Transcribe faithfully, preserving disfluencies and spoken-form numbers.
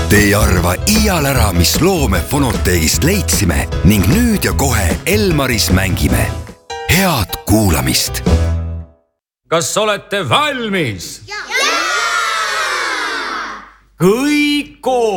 Te ei arva iial ära, mis loome Fonoteegist leidsime ning nüüd ja kohe Elmaris mängime. Head kuulamist! Kas olete valmis? Jaa! Kõik koos!